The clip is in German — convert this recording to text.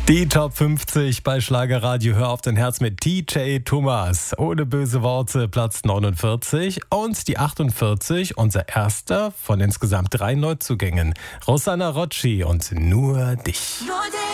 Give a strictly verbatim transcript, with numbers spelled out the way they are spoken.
Die Top fünfzig bei Schlagerradio Hör auf dein Herz mit D J Thomas. Ohne böse Worte, Platz neunundvierzig. Und die achtundvierzig, unser erster von insgesamt drei Neuzugängen. Rosanna Rocci und Nur dich.